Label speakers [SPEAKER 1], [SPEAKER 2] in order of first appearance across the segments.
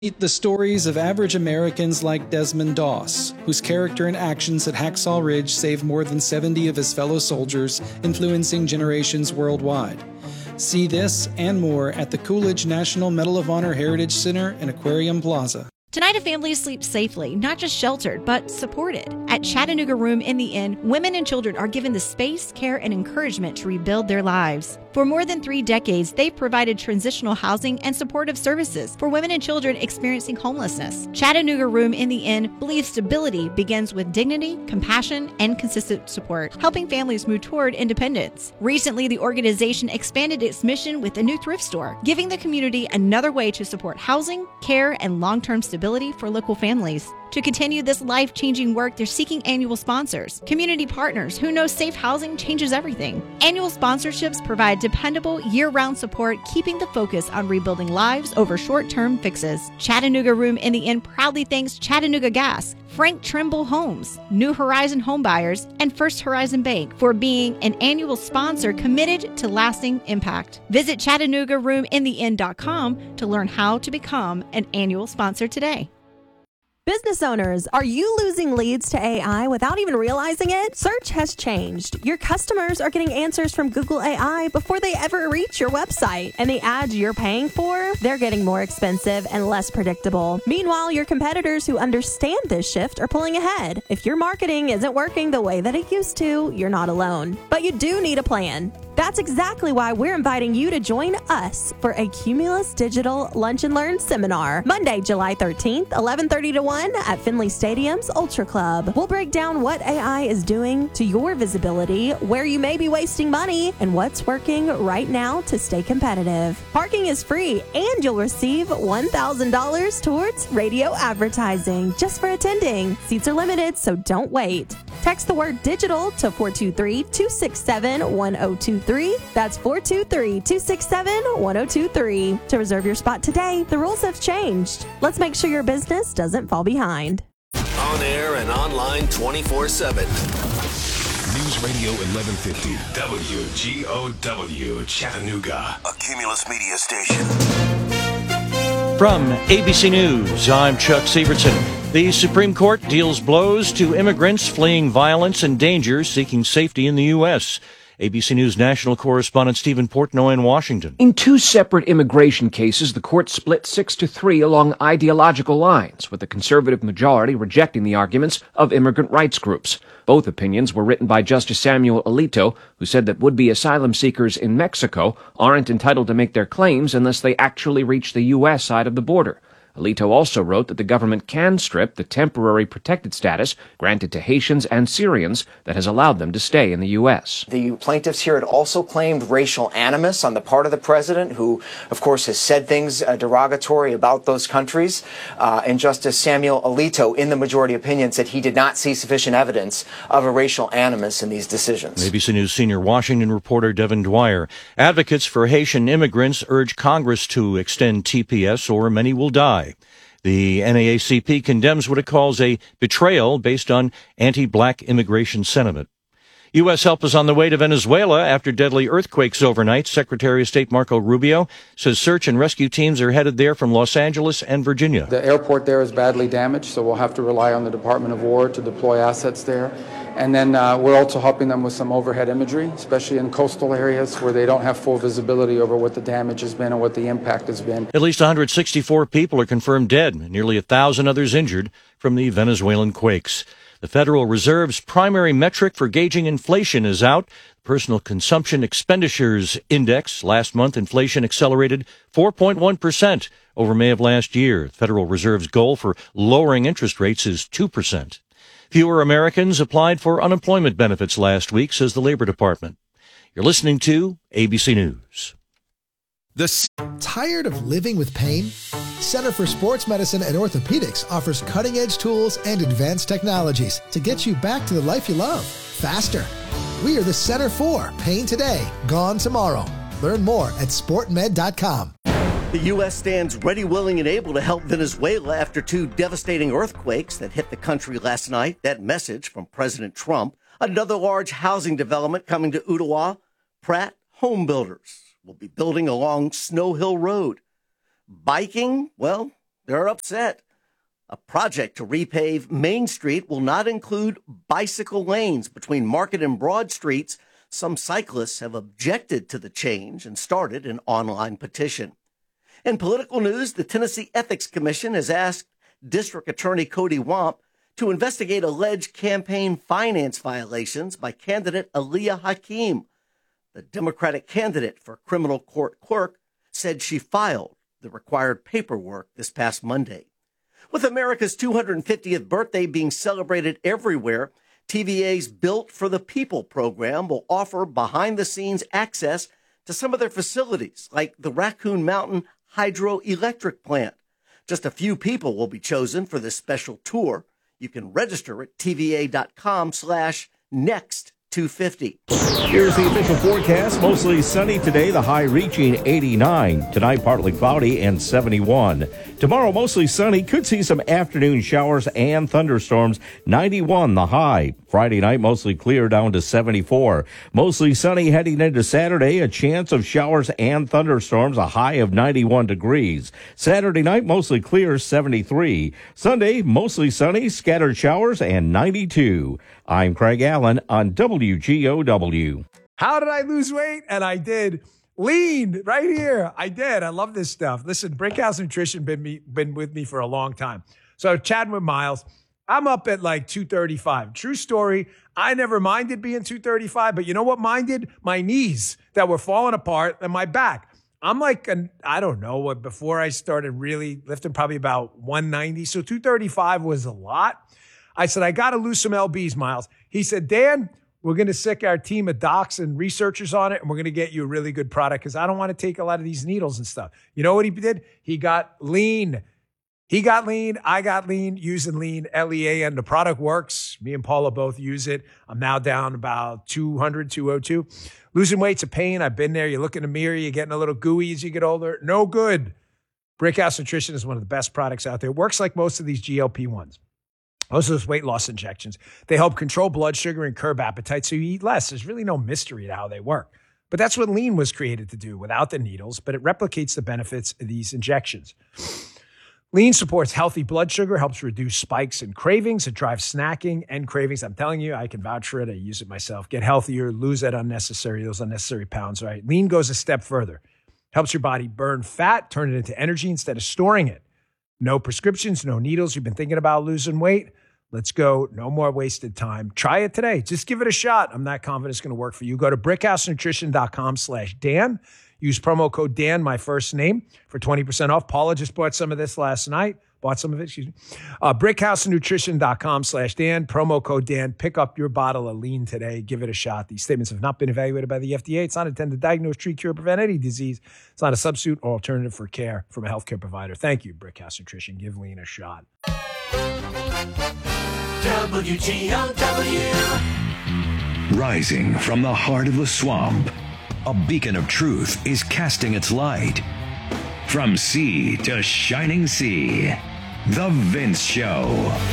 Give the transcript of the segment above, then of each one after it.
[SPEAKER 1] Meet the stories of average Americans like Desmond Doss, whose character and actions at Hacksaw Ridge saved more than 70 of his fellow soldiers, influencing generations worldwide. See this and more at the Coolidge National Medal of Honor Heritage Center and Aquarium Plaza.
[SPEAKER 2] Tonight, a family sleeps safely, not just sheltered, but supported. At Chattanooga Room in the Inn, women and children are given the space, care, and encouragement to rebuild their lives. For more than 3 decades, they've provided transitional housing and supportive services for women and children experiencing homelessness. Chattanooga Room in the Inn believes stability begins with dignity, compassion, and consistent support, helping families move toward independence. Recently, the organization expanded its mission with a new thrift store, giving the community another way to support housing, care, and long-term stability for local families. To continue this life-changing work, they're seeking annual sponsors, community partners who know safe housing changes everything. Annual sponsorships provide dependable, year-round support, keeping the focus on rebuilding lives over short-term fixes. Chattanooga Room in the Inn proudly thanks Chattanooga Gas, Frank Trimble Homes, New Horizon Homebuyers, and First Horizon Bank for being an annual sponsor committed to lasting impact. Visit ChattanoogaRoomInTheInn.com to learn how to become an annual sponsor today.
[SPEAKER 3] Business owners, are you losing leads to AI without even realizing it? Search has changed. Your customers are getting answers from Google AI before they ever reach your website. And the ads you're paying for, they're getting more expensive and less predictable. Meanwhile, your competitors who understand this shift are pulling ahead. If your marketing isn't working the way that it used to, you're not alone. But you do need a plan. That's exactly why we're inviting you to join us for a Cumulus Digital Lunch and Learn seminar, Monday, July 13th, 11:30 to 1 at Finley Stadium's Ultra Club. We'll break down what AI is doing to your visibility, where you may be wasting money, and what's working right now to stay competitive. Parking is free, and you'll receive $1,000 towards radio advertising just for attending. Seats are limited, so don't wait. Text the word digital to 423-267-1023. That's 423-267-1023 to reserve your spot today. The rules have changed. Let's make sure your business doesn't fall behind.
[SPEAKER 4] On air and online 24/7.
[SPEAKER 5] News Radio 1150 WGOW Chattanooga,
[SPEAKER 4] A Cumulus Media station.
[SPEAKER 6] From ABC News, I'm Chuck Sievertson. The Supreme Court deals blows to immigrants fleeing violence and danger seeking safety in the U.S. ABC News national correspondent Stephen Portnoy in Washington.
[SPEAKER 7] In 2 separate immigration cases, the court split 6-3 along ideological lines, with the conservative majority rejecting the arguments of immigrant rights groups. Both opinions were written by Justice Samuel Alito, who said that would-be asylum seekers in Mexico aren't entitled to make their claims unless they actually reach the U.S. side of the border. Alito also wrote that the government can strip the temporary protected status granted to Haitians and Syrians that has allowed them to stay in the U.S.
[SPEAKER 8] The plaintiffs here had also claimed racial animus on the part of the president, who, of course, has said things derogatory about those countries. And Justice Samuel Alito, in the majority opinion, said he did not see sufficient evidence of a racial animus in these decisions.
[SPEAKER 6] ABC News senior Washington reporter Devin Dwyer. Advocates for Haitian immigrants urge Congress to extend TPS or many will die. The NAACP condemns what it calls a betrayal based on anti-black immigration sentiment. U.S. help is on the way to Venezuela after deadly earthquakes overnight. Secretary of State Marco Rubio says search and rescue teams are headed there from Los Angeles and Virginia.
[SPEAKER 9] The airport there is badly damaged, so we'll have to rely on the Department of War to deploy assets there. And then we're also helping them with some overhead imagery, especially in coastal areas where they don't have full visibility over what the damage has been and what the impact has been.
[SPEAKER 6] At least 164 people are confirmed dead, and nearly 1,000 others injured from the Venezuelan quakes. The Federal Reserve's primary metric for gauging inflation is out. Personal Consumption Expenditures Index. Last month, inflation accelerated 4.1% over May of last year. The Federal Reserve's goal for lowering interest rates is 2%. Fewer Americans applied for unemployment benefits last week, says the Labor Department. You're listening to ABC News.
[SPEAKER 10] Tired of living with pain? Center for Sports Medicine and Orthopedics offers cutting-edge tools and advanced technologies to get you back to the life you love, faster. We are the Center for Pain Today, Gone Tomorrow. Learn more at sportmed.com.
[SPEAKER 11] The U.S. stands ready, willing, and able to help Venezuela after 2 devastating earthquakes that hit the country last night. That message from President Trump. Another large housing development coming to Ottawa. Pratt Home Builders will be building along Snow Hill Road. Biking, well, They're upset. A project to repave Main Street will not include bicycle lanes between Market and Broad Streets. Some cyclists have objected to the change and started an online petition. In political news, the Tennessee Ethics Commission has asked District Attorney Cody Wamp to investigate alleged campaign finance violations by candidate Aliyah Hakeem. The Democratic candidate for criminal court clerk said she filed the required paperwork this past Monday. With America's 250th birthday being celebrated everywhere, TVA's Built for the People program will offer behind-the-scenes access to some of their facilities, like the Raccoon Mountain Hydroelectric Plant. Just a few people will be chosen for this special tour. You can register at tva.com/next250.
[SPEAKER 12] Here's the official forecast. Mostly sunny today, the high reaching 89. Tonight, partly cloudy and 71. Tomorrow, mostly sunny. Could see some afternoon showers and thunderstorms. 91 the high. Friday night, mostly clear down to 74. Mostly sunny heading into Saturday. A chance of showers and thunderstorms. A high of 91 degrees. Saturday night, mostly clear, 73. Sunday, mostly sunny, scattered showers, and 92. I'm Craig Allen on WGOW.
[SPEAKER 13] How did I lose weight? And I did. Lean right here. I did. I love this stuff. Listen, Brickhouse Nutrition been with me for a long time. So chatting with Miles, I'm up at like 235. True story. I never minded being 235, but you know what minded? My knees that were falling apart and my back. I'm like, I don't know, before I started really lifting, probably about 190. So 235 was a lot. I said, I got to lose some LBs, Miles. He said, Dan, we're going to sick our team of docs and researchers on it, and we're going to get you a really good product because I don't want to take a lot of these needles and stuff. You know what he did? He got lean. He got lean. I got lean using lean, LEAN. The product works. Me and Paula both use it. I'm now down about 200, 202. Losing weight's a pain. I've been there. You look in the mirror, you're getting a little gooey as you get older. No good. Brickhouse Nutrition is one of the best products out there. It works like most of these GLP-1s. Most of those weight loss injections, they help control blood sugar and curb appetite so you eat less. There's really no mystery to how they work. But that's what lean was created to do without the needles, but it replicates the benefits of these injections. Lean supports healthy blood sugar, helps reduce spikes and cravings. It drives snacking and cravings. I'm telling you, I can vouch for it. I use it myself. Get healthier, lose those unnecessary pounds, right? Lean goes a step further. Helps your body burn fat, turn it into energy instead of storing it. No prescriptions, no needles. You've been thinking about losing weight? Let's go. No more wasted time. Try it today. Just give it a shot. I'm not confident it's going to work for you. Go to brickhousenutrition.com/Dan. Use promo code Dan, my first name, for 20% off. Paula just bought some of this last night. Brickhousenutrition.com/Dan. Promo code Dan. Pick up your bottle of lean today. Give it a shot. These statements have not been evaluated by the FDA. It's not intended to diagnose, treat, cure, prevent any disease. It's not a substitute or alternative for care from a healthcare provider. Thank you, Brickhouse Nutrition. Give lean a shot.
[SPEAKER 14] WGOW. Rising from the heart of the swamp, a beacon of truth is casting its light. From sea to shining sea, The Vince Show.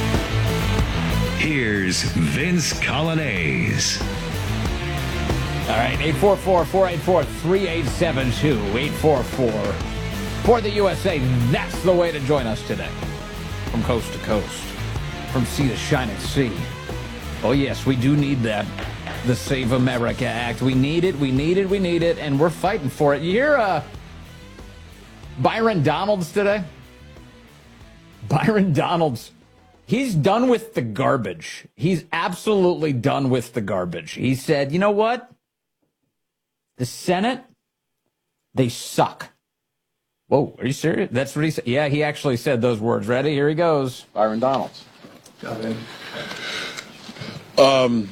[SPEAKER 14] Here's Vince Coglianese.
[SPEAKER 15] All right, 844-484-3872, 844 for the USA. That's the way to join us today. From coast to coast, from sea to shining sea. Oh, yes, we do need that. The Save America Act. We need it, and we're fighting for it. You hear Byron Donalds today? Byron Donalds, he's done with the garbage. He's absolutely done with the garbage. He said, you know what? The Senate, they suck. Whoa, are you serious? That's what he said. Yeah, he actually said those words. Ready? Here he goes. Byron Donalds.
[SPEAKER 16] Got it. Man,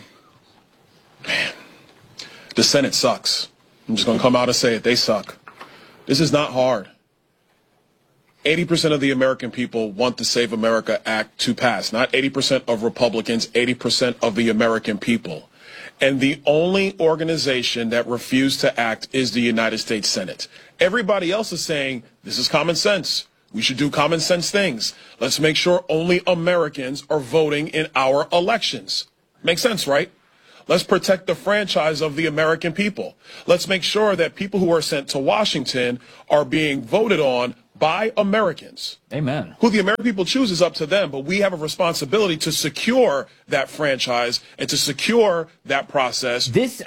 [SPEAKER 16] the Senate sucks. I'm just going to come out and say it. They suck. This is not hard. 80% of the American people want the Save America Act to pass. Not 80% of Republicans, 80% of the American people. And the only organization that refused to act is the United States Senate. Everybody else is saying, this is common sense. We should do common sense things. Let's make sure only Americans are voting in our elections. Makes sense, right? Let's protect the franchise of the American people. Let's make sure that people who are sent to Washington are being voted on by Americans.
[SPEAKER 15] Amen.
[SPEAKER 16] Who the American people choose is up to them, but we have a responsibility to secure that franchise and to secure that process.
[SPEAKER 15] This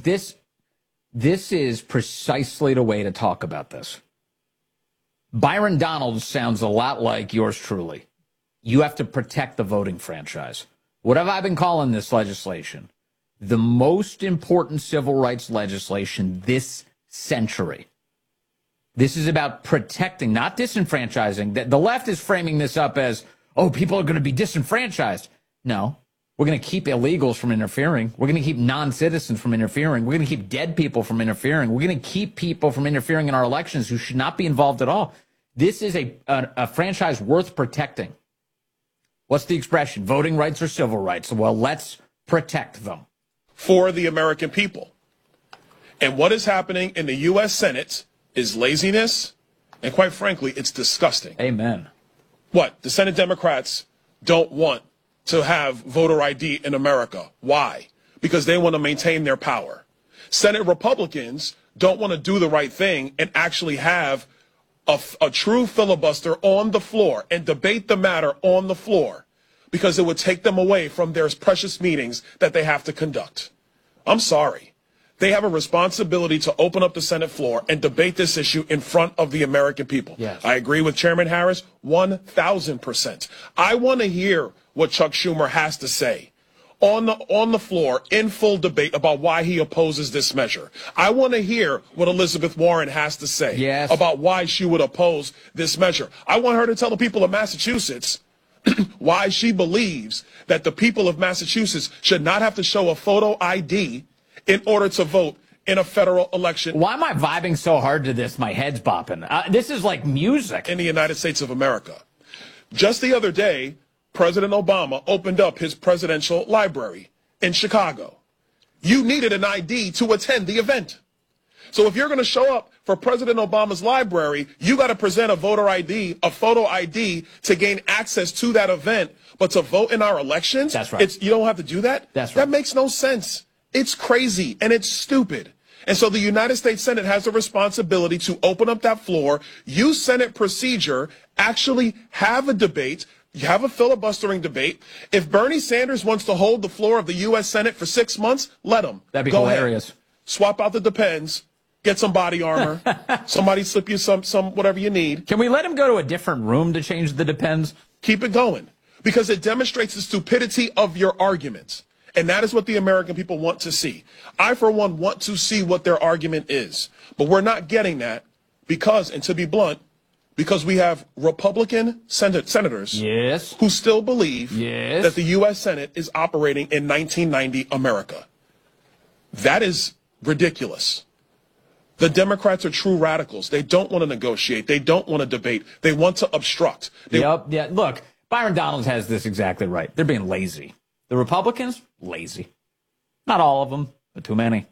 [SPEAKER 15] is precisely the way to talk about this. Byron Donalds sounds a lot like yours truly. You have to protect the voting franchise. What have I been calling this legislation? The most important civil rights legislation this century. This is about protecting, not disenfranchising. The left is framing this up as, oh, people are going to be disenfranchised. No, we're going to keep illegals from interfering. We're going to keep non-citizens from interfering. We're going to keep dead people from interfering. We're going to keep people from interfering in our elections who should not be involved at all. This is a franchise worth protecting. What's the expression? Voting rights or civil rights? Well, let's protect them.
[SPEAKER 16] For the American people. And what is happening in the U.S. Senate is laziness, and quite frankly, it's disgusting.
[SPEAKER 15] Amen.
[SPEAKER 16] What? The Senate Democrats don't want to have voter ID in America. Why? Because they want to maintain their power. Senate Republicans don't want to do the right thing and actually have a true filibuster on the floor and debate the matter on the floor, because it would take them away from their precious meetings that they have to conduct. I'm sorry. They have a responsibility to open up the Senate floor and debate this issue in front of the American people.
[SPEAKER 15] Yes.
[SPEAKER 16] I agree with Chairman Harris 1,000%. I want to hear what Chuck Schumer has to say on the floor in full debate about why he opposes this measure. I want to hear what Elizabeth Warren has to say about why she would oppose this measure. I want her to tell the people of Massachusetts why she believes that the people of Massachusetts should not have to show a photo ID in order to vote in a federal election.
[SPEAKER 15] Why am I vibing so hard to this? My head's bopping. This is like music.
[SPEAKER 16] In the United States of America. Just the other day, President Obama opened up his presidential library in Chicago. You needed an ID to attend the event. So if you're going to show up for President Obama's library, you got to present a voter ID, a photo ID to gain access to that event. But to vote in our elections,
[SPEAKER 15] that's right.
[SPEAKER 16] You don't have to do that?
[SPEAKER 15] That's right.
[SPEAKER 16] That makes no sense. It's crazy and it's stupid. And so the United States Senate has a responsibility to open up that floor, use Senate procedure, actually have a debate. You have a filibustering debate. If Bernie Sanders wants to hold the floor of the U.S. Senate for 6 months, let him.
[SPEAKER 15] That'd be
[SPEAKER 16] Go
[SPEAKER 15] hilarious.
[SPEAKER 16] ahead. Swap out the Depends. Get some body armor. Somebody slip you some whatever you need.
[SPEAKER 15] Can we let him go to a different room to change the Depends?
[SPEAKER 16] Keep it going. Because it demonstrates the stupidity of your arguments. And that is what the American people want to see. I, for one, want to see what their argument is. But we're not getting that because, and to be blunt, because we have Republican senators who still believe that the U.S. Senate is operating in 1990 America. That is ridiculous. The Democrats are true radicals. They don't want to negotiate. They don't want to debate. They want to obstruct.
[SPEAKER 15] Yeah. Look, Byron Donalds has this exactly right. They're being lazy. The Republicans, lazy. Not all of them, but too many.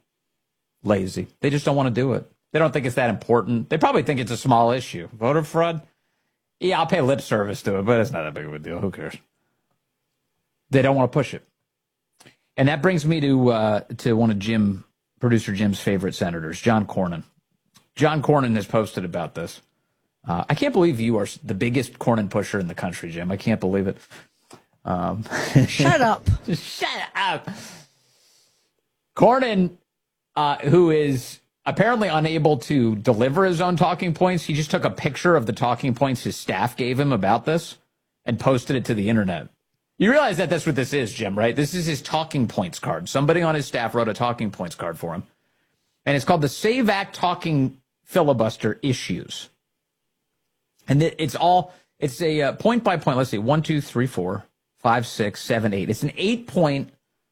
[SPEAKER 15] Lazy. They just don't want to do it. They don't think it's that important. They probably think it's a small issue. Voter fraud? Yeah, I'll pay lip service to it, but it's not that big of a deal. Who cares? They don't want to push it. And that brings me to one of producer Jim's favorite senators, John Cornyn. John Cornyn has posted about this. I can't believe you are the biggest Cornyn pusher in the country, Jim. I can't believe it.
[SPEAKER 3] Shut up.
[SPEAKER 15] Shut up. Cornyn, who is apparently unable to deliver his own talking points. He just took a picture of the talking points his staff gave him about this and posted it to the internet. You realize that that's what this is, Jim, right? This is his talking points card. Somebody on his staff wrote a talking points card for him. And it's called the SAVE Act Talking Filibuster Issues. And it's a point by point. Let's see, 1, 2, 3, 4, 5, 6, 7, 8. It's an 8-point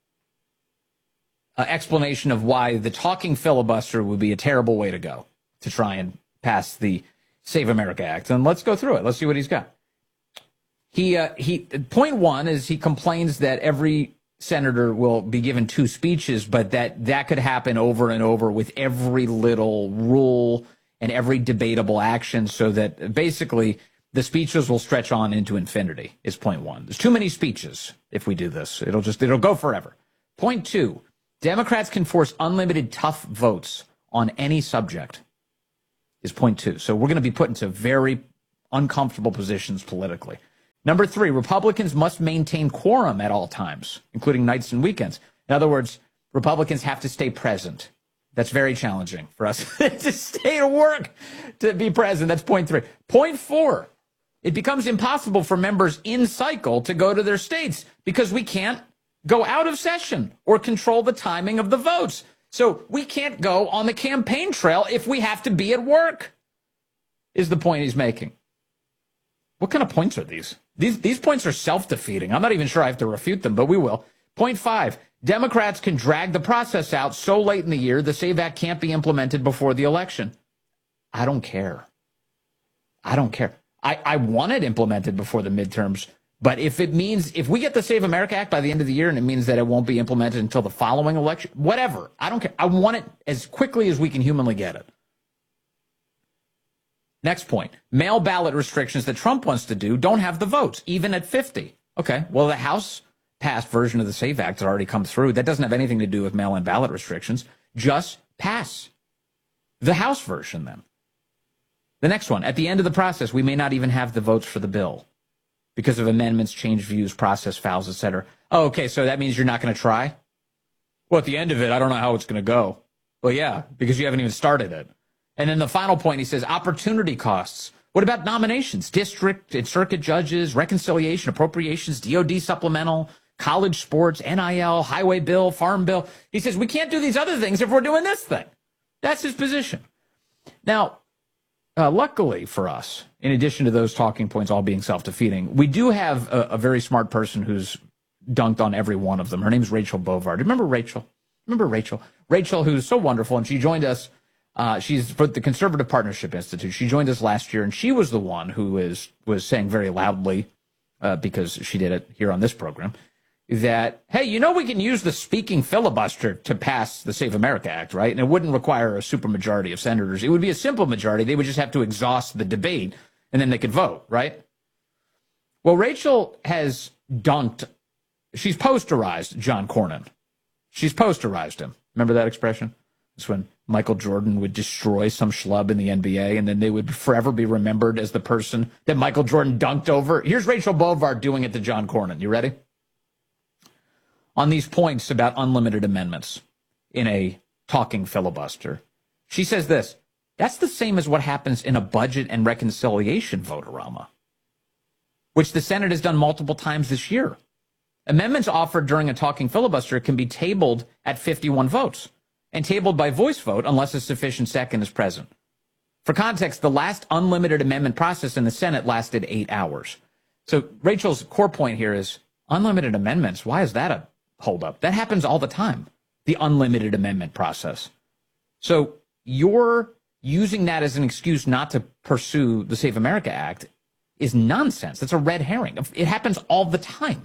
[SPEAKER 15] explanation of why the talking filibuster would be a terrible way to go to try and pass the Save America Act. And let's go through it. Let's see what he's got. He point one is he complains that every senator will be given 2 speeches, but that could happen over and over with every little rule and every debatable action, so that basically the speeches will stretch on into infinity, is point one. There's too many speeches if we do this. It'll go forever. Point 2, Democrats can force unlimited tough votes on any subject, is point 2. So we're going to be put into very uncomfortable positions politically. Number 3, Republicans must maintain quorum at all times, including nights and weekends. In other words, Republicans have to stay present. That's very challenging for us to stay at work, to be present. That's point 3. Point 4, it becomes impossible for members in cycle to go to their states because we can't go out of session or control the timing of the votes. So we can't go on the campaign trail if we have to be at work, is the point he's making. What kind of points are these? These points are self-defeating. I'm not even sure I have to refute them, but we will. Point 5, Democrats can drag the process out so late in the year the SAVE Act can't be implemented before the election. I don't care. I don't care. I want it implemented before the midterms, but if it means, if we get the Save America Act by the end of the year and it means that it won't be implemented until the following election, whatever, I don't care. I want it as quickly as we can humanly get it. Next point, mail ballot restrictions that Trump wants to do don't have the votes, even at 50. Okay, well, the House passed version of the SAVE Act has already come through. That doesn't have anything to do with mail-in ballot restrictions. Just pass the House version then. The next one, at the end of the process, we may not even have the votes for the bill because of amendments, change views, process fouls, etc. Oh, okay, so that means you're not going to try? Well, at the end of it, I don't know how it's going to go. Well, yeah, because you haven't even started it. And then the final point, he says, opportunity costs. What about nominations, district and circuit judges, reconciliation, appropriations, DOD supplemental, college sports, NIL, highway bill, farm bill? He says, we can't do these other things if we're doing this thing. That's his position. Now, luckily for us, in addition to those talking points all being self-defeating, we do have a very smart person who's dunked on every one of them. Her name is Rachel Bovard. Remember Rachel? Rachel, who's so wonderful, and she joined us. She's for the Conservative Partnership Institute. She joined us last year, and she was the one who was saying very loudly, because she did it here on this program, that, hey, you know we can use the speaking filibuster to pass the Save America Act, right? And it wouldn't require a supermajority of senators. It would be a simple majority. They would just have to exhaust the debate, and then they could vote, right? Well, Rachel has dunked, she's posterized John Cornyn. She's posterized him. Remember that expression? It's when Michael Jordan would destroy some schlub in the NBA, and then they would forever be remembered as the person that Michael Jordan dunked over. Here's Rachel Bovard doing it to John Cornyn. You ready? On these points about unlimited amendments in a talking filibuster, she says this, that's the same as what happens in a budget and reconciliation vote-a-rama, which the Senate has done multiple times this year. Amendments offered during a talking filibuster can be tabled at 51 votes and tabled by voice vote unless a sufficient second is present. For context, the last unlimited amendment process in the Senate lasted 8 hours. So Rachel's core point here is unlimited amendments. Why is that a holdup? That happens all the time, the unlimited amendment process. So you're using that as an excuse not to pursue the Save America Act is nonsense. That's a red herring. It happens all the time.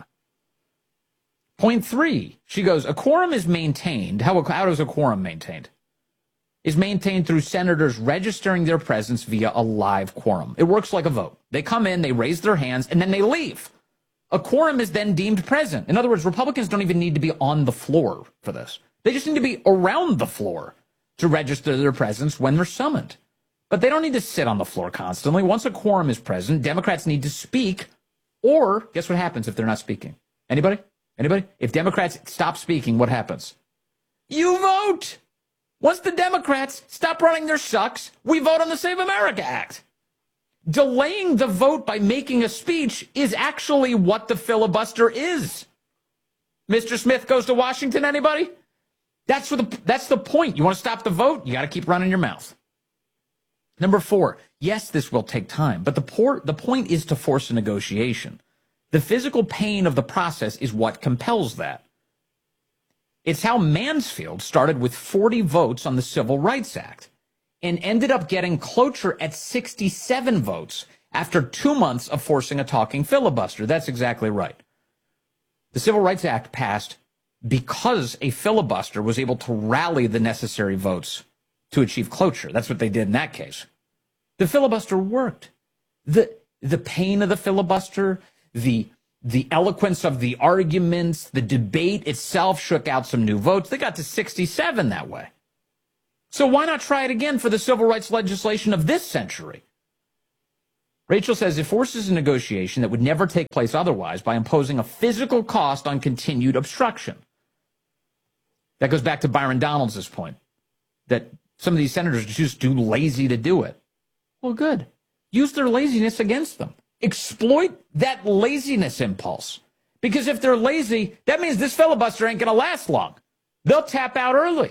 [SPEAKER 15] Point 3, she goes, a quorum is maintained. How is a quorum maintained? Is maintained through senators registering their presence via a live quorum. It works like a vote. They come in, they raise their hands, and then they leave. A quorum is then deemed present. In other words, Republicans don't even need to be on the floor for this. They just need to be around the floor to register their presence when they're summoned. But they don't need to sit on the floor constantly. Once a quorum is present, Democrats need to speak, or guess what happens if they're not speaking? Anybody? If Democrats stop speaking, what happens? You vote! Once the Democrats stop running their sucks, we vote on the Save America Act. Delaying the vote by making a speech is actually what the filibuster is. Mr. Smith goes to Washington, anybody? That's the point. You want to stop the vote? You got to keep running your mouth. Number 4, yes, this will take time, but the point is to force a negotiation. The physical pain of the process is what compels that. It's how Mansfield started with 40 votes on the Civil Rights Act and ended up getting cloture at 67 votes after 2 months of forcing a talking filibuster. That's exactly right. The Civil Rights Act passed because a filibuster was able to rally the necessary votes to achieve cloture. That's what they did in that case. The filibuster worked. The pain of the filibuster, the eloquence of the arguments, the debate itself shook out some new votes. They got to 67 that way. So why not try it again for the civil rights legislation of this century? Rachel says it forces a negotiation that would never take place otherwise by imposing a physical cost on continued obstruction. That goes back to Byron Donalds' point, that some of these senators are just too lazy to do it. Well, good. Use their laziness against them. Exploit that laziness impulse. Because if they're lazy, that means this filibuster ain't going to last long. They'll tap out early.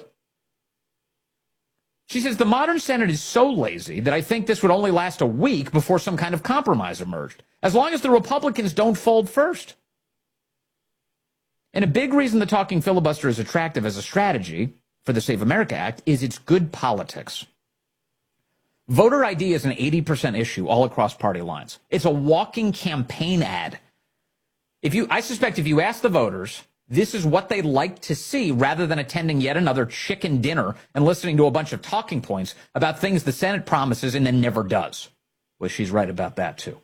[SPEAKER 15] She says the modern Senate is so lazy that I think this would only last a week before some kind of compromise emerged, as long as the Republicans don't fold first. And a big reason the talking filibuster is attractive as a strategy for the Save America Act is it's good politics. Voter ID is an 80% issue all across party lines. It's a walking campaign ad. I suspect if you ask the voters, this is what they like to see rather than attending yet another chicken dinner and listening to a bunch of talking points about things the Senate promises and then never does. Well, she's right about that, too.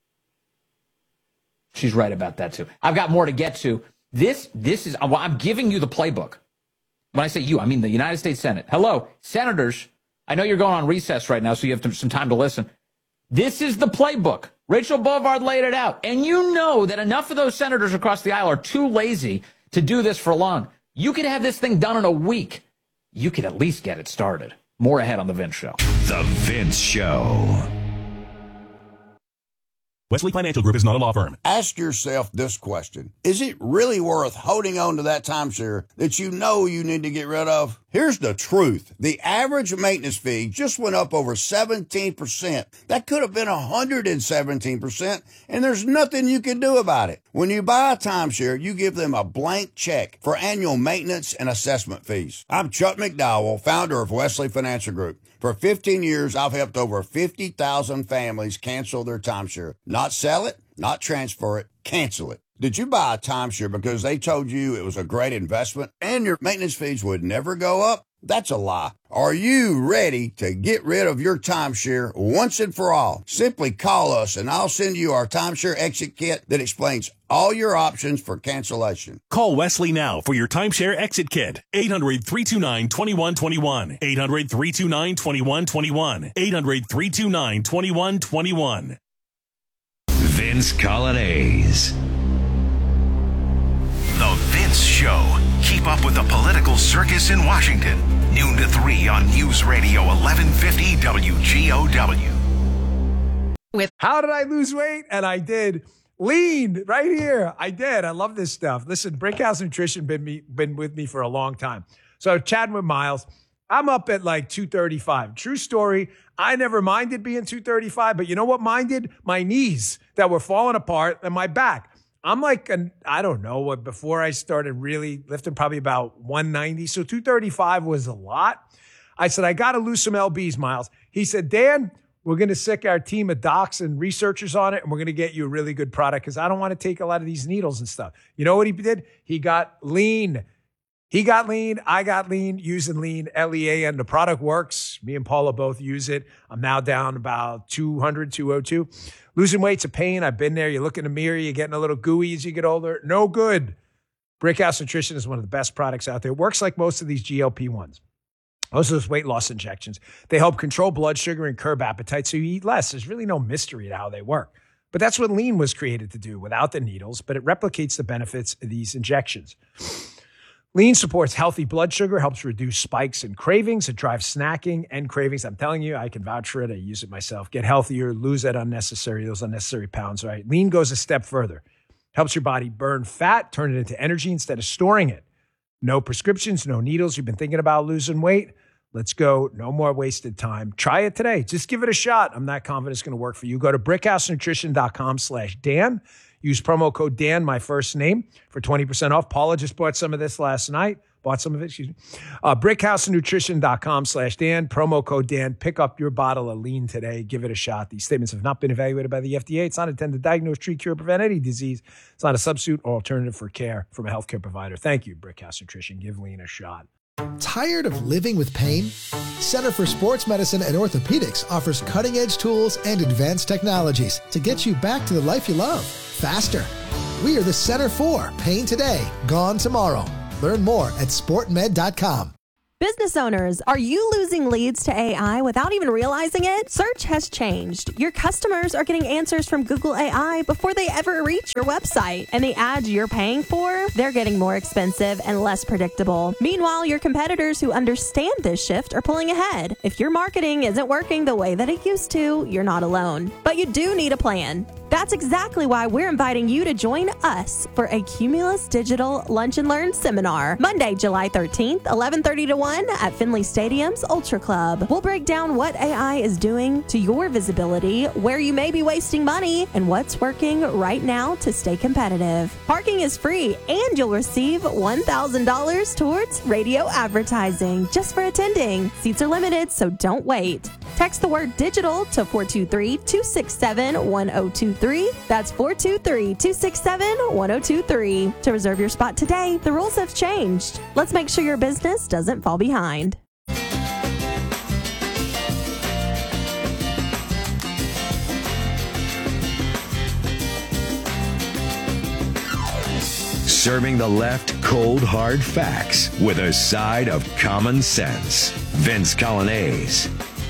[SPEAKER 15] She's right about that, too. I've got more to get to. This is, I'm giving you the playbook. When I say you, I mean the United States Senate. Hello, senators. I know you're going on recess right now, so you have some time to listen. This is the playbook. Rachel Bovard laid it out. And you know that enough of those senators across the aisle are too lazy to do this for long. You could have this thing done in a week. You could at least get it started. More ahead on The Vince Show.
[SPEAKER 14] The Vince Show.
[SPEAKER 5] Wesley Financial Group is not a law firm.
[SPEAKER 17] Ask yourself this question. Is it really worth holding on to that timeshare that you know you need to get rid of? Here's the truth. The average maintenance fee just went up over 17%. That could have been 117%, and there's nothing you can do about it. When you buy a timeshare, you give them a blank check for annual maintenance and assessment fees. I'm Chuck McDowell, founder of Wesley Financial Group. For 15 years, I've helped over 50,000 families cancel their timeshare. Not sell it, not transfer it, cancel it. Did you buy a timeshare because they told you it was a great investment and your maintenance fees would never go up? That's a lie. Are you ready to get rid of your timeshare once and for all? Simply call us and I'll send you our timeshare exit kit that explains all your options for cancellation.
[SPEAKER 5] Call Wesley now for your timeshare exit kit. 800-329-2121. 800-329-2121. 800-329-2121.
[SPEAKER 14] Vince Colonnese.
[SPEAKER 4] The Vince Show. Keep up with the political circus in Washington. Noon to 3 on News Radio 1150 WGOW.
[SPEAKER 13] How did I lose weight? And I did. Lean right here. I did. I love this stuff. Listen, Brickhouse Nutrition been with me for a long time. So chatting with Miles, I'm up at like 235. True story. I never minded being 235, but you know what minded? My knees that were falling apart and my back. I'm like, I don't know, before I started really lifting, probably about 190. So 235 was a lot. I said, I got to lose some LBs, Miles. He said, Dan, we're going to sick our team of docs and researchers on it, and we're going to get you a really good product because I don't want to take a lot of these needles and stuff. You know what he did? He got lean. He got lean. I got lean using lean, LEAN. The product works. Me and Paula both use it. I'm now down about 200, 202. Losing weight's a pain. I've been there. You look in the mirror, you're getting a little gooey as you get older. No good. Brickhouse Nutrition is one of the best products out there. It works like most of these GLP-1s. Most of those weight loss injections. They help control blood sugar and curb appetite so you eat less. There's really no mystery to how they work. But that's what lean was created to do without the needles, but it replicates the benefits of these injections. Lean supports healthy blood sugar, helps reduce spikes and cravings. It drives snacking and cravings. I'm telling you, I can vouch for it. I use it myself. Get healthier, lose those unnecessary pounds, right? Lean goes a step further. Helps your body burn fat, turn it into energy instead of storing it. No prescriptions, no needles. You've been thinking about losing weight? Let's go. No more wasted time. Try it today. Just give it a shot. I'm not confident it's going to work for you. Go to brickhousenutrition.com/Dan. Use promo code Dan, my first name, for 20% off. Paula just bought some of this last night. brickhousenutrition.com/Dan. Promo code Dan. Pick up your bottle of lean today. Give it a shot. These statements have not been evaluated by the FDA. It's not intended to diagnose, treat, cure, prevent any disease. It's not a substitute or alternative for care from a healthcare provider. Thank you, Brickhouse Nutrition. Give lean a shot.
[SPEAKER 10] Tired of living with pain? Center for Sports Medicine and Orthopedics offers cutting-edge tools and advanced technologies to get you back to the life you love faster. We are the Center for Pain Today, Gone Tomorrow. Learn more at sportmed.com.
[SPEAKER 3] Business owners, are you losing leads to AI without even realizing it? Search has changed. Your customers are getting answers from Google AI before they ever reach your website. And the ads you're paying for, they're getting more expensive and less predictable. Meanwhile, your competitors who understand this shift are pulling ahead. If your marketing isn't working the way that it used to, you're not alone. But you do need a plan. That's exactly why we're inviting you to join us for a Cumulus Digital Lunch and Learn seminar, Monday, July 13th, 11:30 to 1 at Finley Stadium's Ultra Club. We'll break down what AI is doing to your visibility, where you may be wasting money, and what's working right now to stay competitive. Parking is free, and you'll receive $1,000 towards radio advertising just for attending. Seats are limited, so don't wait. Text the word digital to 423-267-1023. That's 423-267-1023 to reserve your spot today. The rules have changed. Let's make sure your business doesn't fall behind.
[SPEAKER 14] Serving the left cold, hard facts with a side of common sense. Vince Colonnese.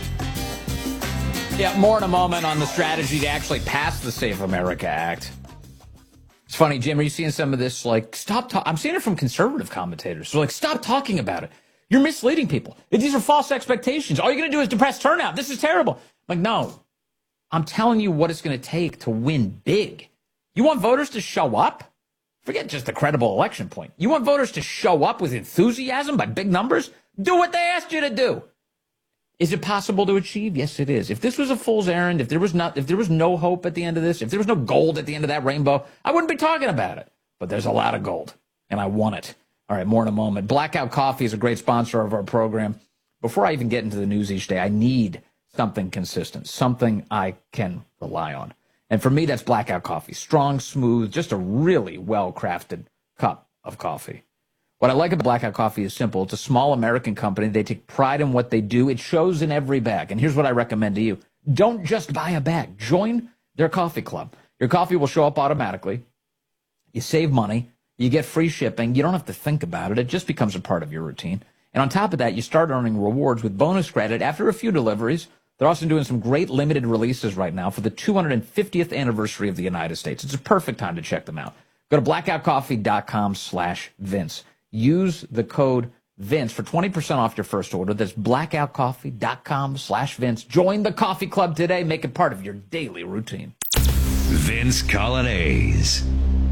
[SPEAKER 15] Yeah, more in a moment on the strategy to actually pass the Safe America Act. It's funny, Jim, are you seeing some of this? Like, I'm seeing it from conservative commentators. So, like, stop talking about it. You're misleading people. These are false expectations. All you're going to do is depress turnout. This is terrible. Like, no. I'm telling you what it's going to take to win big. You want voters to show up? Forget just the credible election point. You want voters to show up with enthusiasm by big numbers? Do what they asked you to do. Is it possible to achieve? Yes, it is. If this was a fool's errand, if there was no hope at the end of this, if there was no gold at the end of that rainbow, I wouldn't be talking about it. But there's a lot of gold, and I want it. All right, more in a moment. Blackout Coffee is a great sponsor of our program. Before I even get into the news each day, I need something consistent, something I can rely on. And for me, that's Blackout Coffee. Strong, smooth, just a really well-crafted cup of coffee. What I like about Blackout Coffee is simple. It's a small American company. They take pride in what they do. It shows in every bag. And here's what I recommend to you. Don't just buy a bag. Join their coffee club. Your coffee will show up automatically. You save money. You get free shipping. You don't have to think about it. It just becomes a part of your routine. And on top of that, you start earning rewards with bonus credit after a few deliveries. They're also doing some great limited releases right now for the 250th anniversary of the United States. It's a perfect time to check them out. Go to blackoutcoffee.com/Vince. Use the code Vince for 20% off your first order. That's blackoutcoffee.com/Vince. Join the coffee club today. Make it part of your daily routine.
[SPEAKER 14] Vince Colonnese.